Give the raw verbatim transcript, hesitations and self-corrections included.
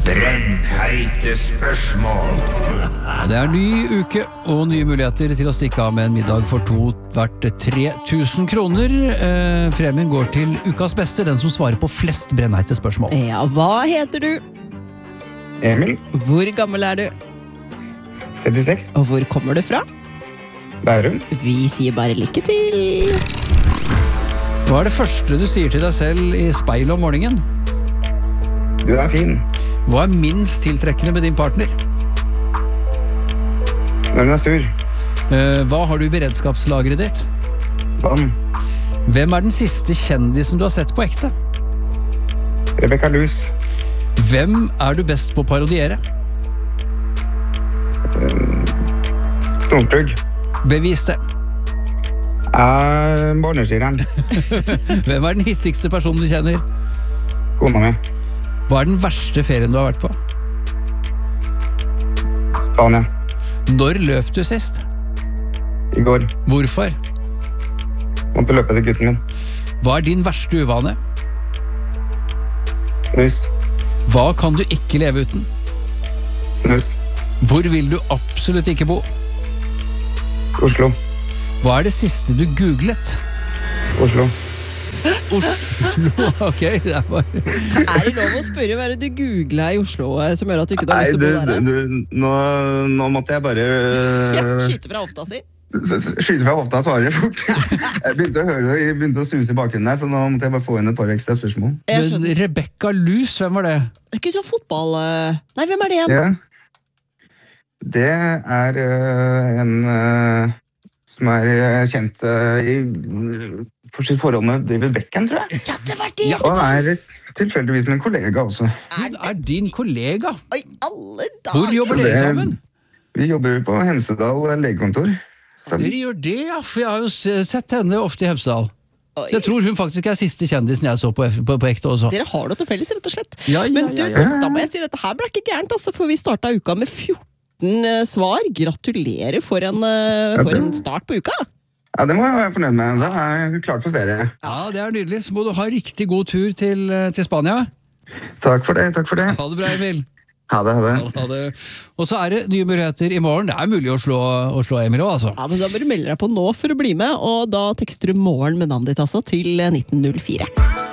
Brennheite spørsmål. Det er ny uke og nye muligheter til å stikke av med en middag for to verdt tre tusen kroner. Eh, premien går til ukas beste, den som svarer på flest brennheite spørsmål. Ja, hva heter du? Emil, Hvor gammel er du? trettiseks, Og hvor kommer du fra? Bærum. Vi sier bare lykke til. Hva er det første du sier til deg selv i speilet om morgenen? Du er fin. Hva er minst tiltrekkende med din partner? Når den er sur. Eh, hva har du i beredskapslageret ditt? Vann. Hvem er den siste kjendisen du har sett på ekte? Rebecca Luz. Hvem er du best på å parodiere? Snortug. Bevis det. Er barneskiren. Hvem er den hissigste personen du kjenner? Kona mi. Hva er den verste ferien du har vært på? Spania. Når løp du sist? I går. Hvorfor? Måtte løpe til gutten min. Hva er din verste uvane? Snus. Hva kan du ikke leve uten? Snus. Hvor vil du absolutt ikke bo? Oslo. Hva er det siste du googlet? Oslo. Oslo, ok, det er bare... Er det lov å spørre hva er det du googlet i Oslo eh, som gjør at du ikke har lyst til å bo der? du, nå, nå måtte jeg bare Ja, skyte fra hofta si. skyte fra hofta og svare fort. Jeg begynte å høre det, jeg begynte å suse i bakgrunnen her, så nå måtte jeg bare få inn et par ekstra spørsmål. Jeg Men skjønner. Rebecca Luz, hvem var det? Det er ikke sånn fotball... eh, Nei, hvem er det igjen? Ja. Det er øh, en øh, som er øh, kjent øh, i, for sitt forhold med David Beckham, tror jeg. Ja, det var det! Og er tilfeldigvis min kollega også. Hun er din kollega. Oi, alle dager! Hvor jobber dere sammen? Vi jobber på Hemsedal legekontor. Så- Dere gjør det, ja, for jeg har jo s- sett henne ofte i Hemsedal. Oi. Så jeg tror hun faktisk er siste kjendisen jeg så på, på, på ekte også. Dere har det til felles, rett og slett. Ja, ja, Men du, ja, ja. da må jeg si dette her ble ikke gærent, altså, for vi startet uka med fjorten eh, svar. Gratulerer for en, eh, for en start på uka. Ja, det må jeg være fornøyd med. Da er jeg klart for ferie. Ja, det er nydelig. Så må du ha riktig god tur til, til Spania. Takk for det, takk for det. Ha det bra, Emil. Ha det, ha det. Ha det. Og så er det nye muligheter i morgen. Det er mulig å slå, å slå Emil også, altså. Ja, men Da bør du melde deg på nå for å bli med, og da tekster du morgen med navnet ditt altså til nitten null fire.